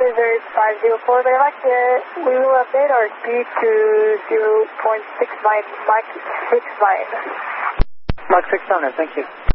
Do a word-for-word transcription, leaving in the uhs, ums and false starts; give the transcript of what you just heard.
Desert five zero four, very much. Uh, we will update our speed to zero point six nine, Mach six nine. Mach six nine, thank you.